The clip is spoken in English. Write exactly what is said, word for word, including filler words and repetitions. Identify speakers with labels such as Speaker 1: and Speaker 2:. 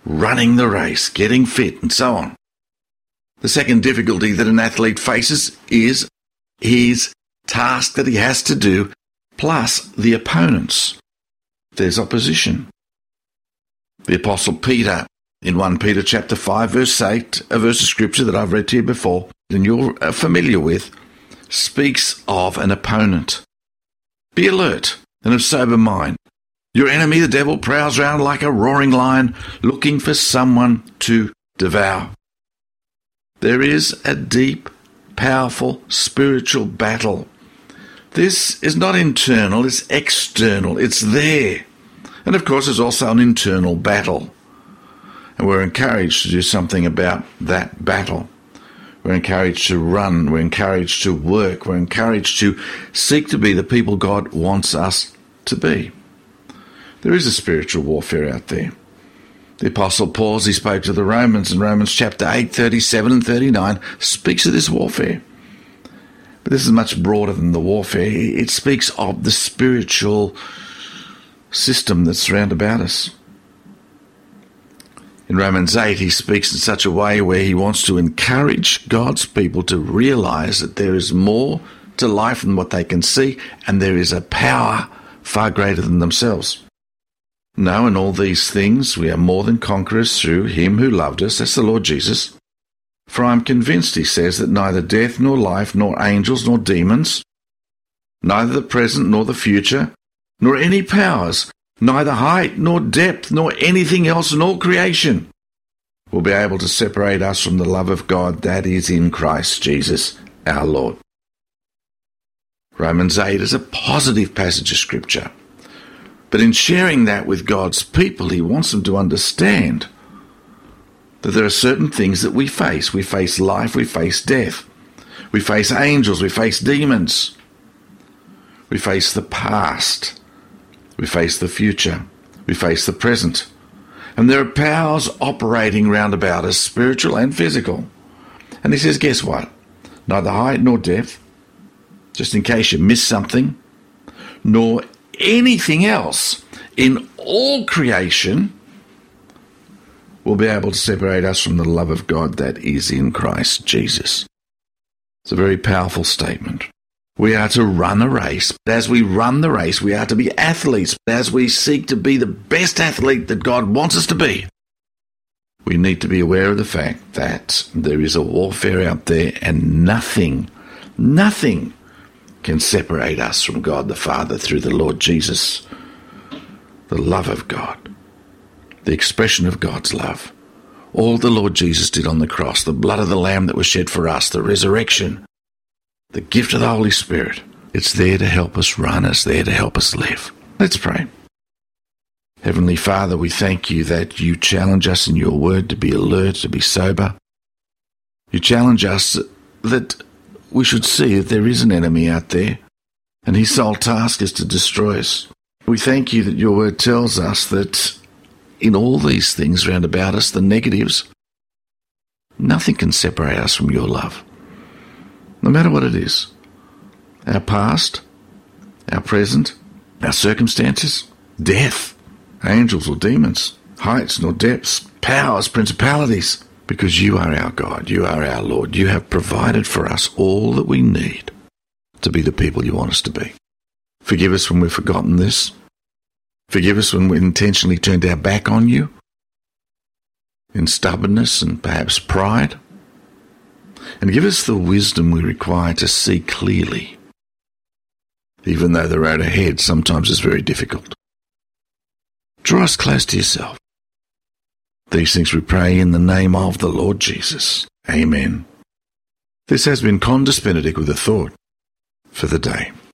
Speaker 1: running the race, getting fit, and so on. The second difficulty that an athlete faces is his task that he has to do, plus the opponents. There's opposition. The Apostle Peter, in First Peter chapter five, verse eight, a verse of scripture that I've read to you before, and you're familiar with, speaks of an opponent. Be alert and of sober mind. Your enemy, the devil, prowls round like a roaring lion, looking for someone to devour. There is a deep, powerful spiritual battle. This is not internal, it's external. It's there. And of course, there's also an internal battle. And we're encouraged to do something about that battle. We're encouraged to run. We're encouraged to work. We're encouraged to seek to be the people God wants us to be. There is a spiritual warfare out there. The Apostle Paul, as he spoke to the Romans in Romans chapter eight, thirty-seven and thirty-nine, speaks of this warfare. But this is much broader than the warfare. It speaks of the spiritual system that's round about us. In Romans eight, he speaks in such a way where he wants to encourage God's people to realize that there is more to life than what they can see, and there is a power far greater than themselves. No, in all these things we are more than conquerors through him who loved us, that's the Lord Jesus. For I am convinced, he says, that neither death nor life, nor angels nor demons, neither the present nor the future, nor any powers, neither height nor depth, nor anything else in all creation will be able to separate us from the love of God that is in Christ Jesus our Lord. Romans eight is a positive passage of Scripture. But in sharing that with God's people, he wants them to understand that there are certain things that we face. We face life, we face death. We face angels, we face demons. We face the past. We face the future. We face the present. And there are powers operating round about us, spiritual and physical. And he says, guess what? Neither height nor depth, just in case you miss something, nor anything else in all creation will be able to separate us from the love of God that is in Christ Jesus. It's a very powerful statement. We are to run a race. As we run the race, we are to be athletes. As we seek to be the best athlete that God wants us to be, we need to be aware of the fact that there is a warfare out there, and nothing, nothing can separate us from God the Father through the Lord Jesus. The love of God, the expression of God's love, all the Lord Jesus did on the cross, the blood of the Lamb that was shed for us, the resurrection, the gift of the Holy Spirit. It's there to help us run, it's there to help us live. Let's pray. Heavenly Father, we thank you that you challenge us in your word to be alert, to be sober. You challenge us that we should see that there is an enemy out there, and his sole task is to destroy us. We thank you that your word tells us that in all these things round about us, the negatives, nothing can separate us from your love. No matter what it is, our past, our present, our circumstances, death, angels or demons, heights nor depths, powers, principalities, because you are our God, you are our Lord. You have provided for us all that we need to be the people you want us to be. Forgive us when we've forgotten this. Forgive us when we intentionally turned our back on you in stubbornness and perhaps pride. And give us the wisdom we require to see clearly, even though the road ahead sometimes is very difficult. Draw us close to yourself. These things we pray in the name of the Lord Jesus. Amen. This has been Condis Benedict with a thought for the day.